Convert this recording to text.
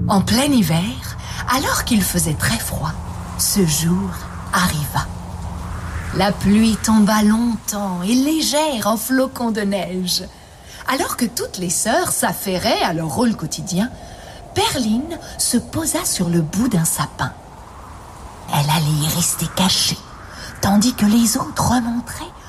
En plein hiver, alors qu'il faisait très froid, ce jour arriva. La pluie tomba longtemps et légère en flocons de neige. Alors que toutes les sœurs s'affairaient à leur rôle quotidien, Perline se posa sur le bout d'un sapin. Elle allait y rester cachée, tandis que les autres remonteraient